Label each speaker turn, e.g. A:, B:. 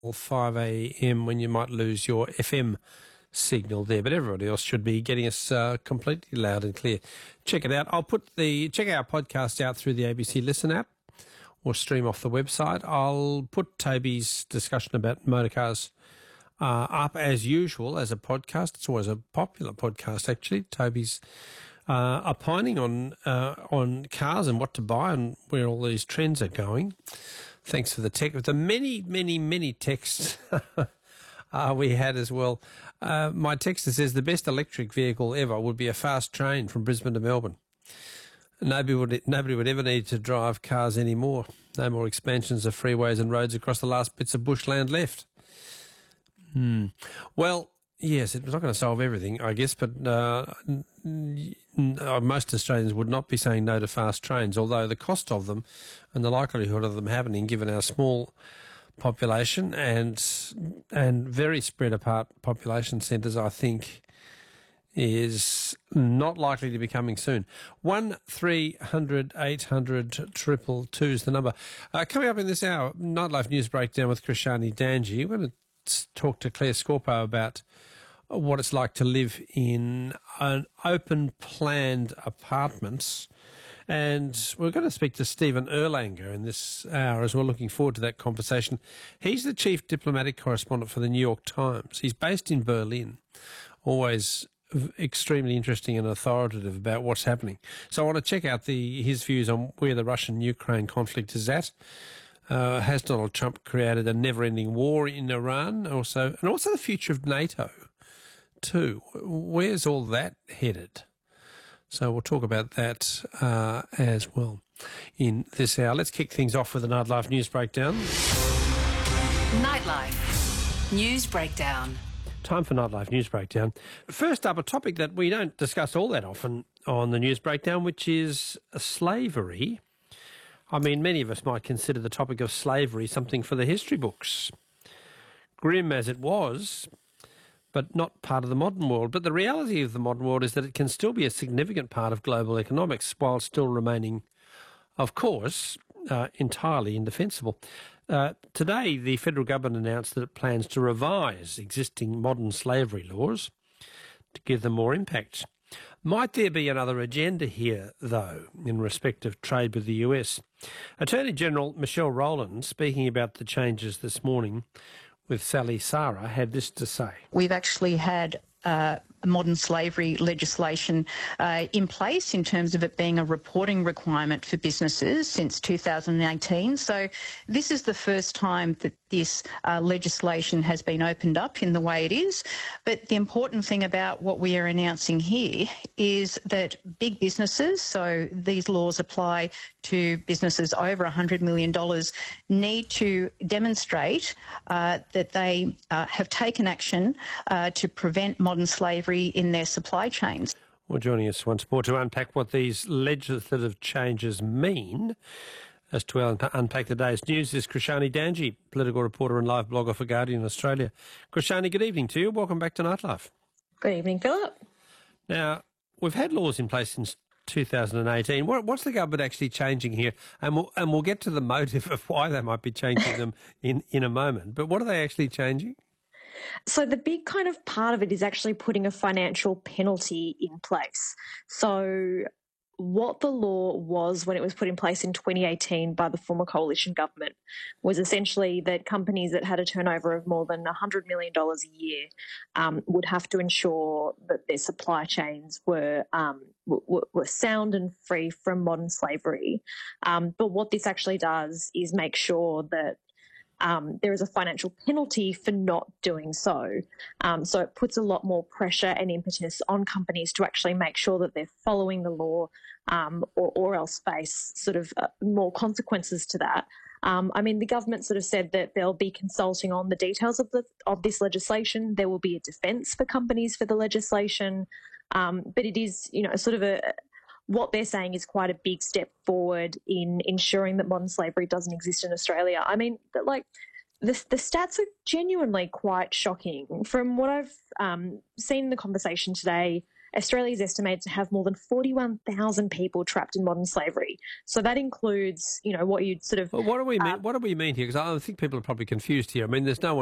A: 5 a.m. when you might lose your FM signal there, but everybody else should be getting us completely loud and clear. Check it out. I'll check our podcast out through the ABC Listen app or stream off the website. I'll put Toby's discussion about motorcars up as usual as a podcast. It's always a popular podcast, actually. Toby's opining on cars and what to buy and where all these trends are going. Thanks for the tech. The many texts we had as well. My texter says the best electric vehicle ever would be a fast train from Brisbane to Melbourne. Nobody would ever need to drive cars anymore. No more expansions of freeways and roads across the last bits of bushland left. Well, yes, it's not going to solve everything, I guess, but most Australians would not be saying no to fast trains, although the cost of them and the likelihood of them happening, given our small population and very spread apart population centres, I think, is not likely to be coming soon. 1300 800 222 is the number. Coming up in this hour, Nightlife News Breakdown with Krishani Danji. We're going to talk to Claire Scorpo about what it's like to live in an open planned apartments. And we're going to speak to Stephen Erlanger in this hour as well. Looking forward to that conversation. He's the chief diplomatic correspondent for the New York Times. He's based in Berlin, always extremely interesting and authoritative about what's happening. So I want to check out his views on where the Russian-Ukraine conflict is at. Has Donald Trump created a never-ending war in Iran? And also the future of NATO too. Where's all that headed? So we'll talk about that as well in this hour. Let's kick things off with the Nightlife News Breakdown.
B: Nightlife News Breakdown.
A: Time for Nightlife News Breakdown. First up, a topic that we don't discuss all that often on the News Breakdown, which is slavery. I mean, many of us might consider the topic of slavery something for the history books. Grim as it was, but not part of the modern world. But the reality of the modern world is that it can still be a significant part of global economics while still remaining, of course, entirely indefensible. Today, the federal government announced that it plans to revise existing modern slavery laws to give them more impact. Might there be another agenda here, though, in respect of trade with the US? Attorney General Michelle Rowland, speaking about the changes this morning with Sally Sarah, had this to say.
C: We've actually had modern slavery legislation in place in terms of it being a reporting requirement for businesses since 2018. So this is the first time that this legislation has been opened up in the way it is. But the important thing about what we are announcing here is that big businesses, so these laws apply to businesses over $100 million, need to demonstrate that they have taken action to prevent modern slavery in their supply chains.
A: Well, joining us once more to unpack what these legislative changes mean, as to unpack the day's news, is Krishani Danji, political reporter and live blogger for Guardian Australia. Krishani, good evening to you. Welcome back to Nightlife.
D: Good evening, Philip.
A: Now, we've had laws in place since 2018. What's the government actually changing here? And we'll get to the motive of why they might be changing them in a moment. But what are they actually changing?
D: So the big kind of part of it is actually putting a financial penalty in place. So what the law was when it was put in place in 2018 by the former coalition government was essentially that companies that had a turnover of more than $100 million a year would have to ensure that their supply chains were sound and free from modern slavery. But what this actually does is make sure that there is a financial penalty for not doing so. So it puts a lot more pressure and impetus on companies to actually make sure that they're following the law or else face sort of more consequences to that. I mean, the government sort of said that they'll be consulting on the details of this legislation. There will be a defence for companies for the legislation. But it is, sort of what they're saying is quite a big step forward in ensuring that modern slavery doesn't exist in Australia. I mean, the stats are genuinely quite shocking. From what I've seen in the conversation today, Australia is estimated to have more than 41,000 people trapped in modern slavery. So that includes, what you'd sort of...
A: Well, what do we mean? What do we mean here? Because I think people are probably confused here. I mean, there's no one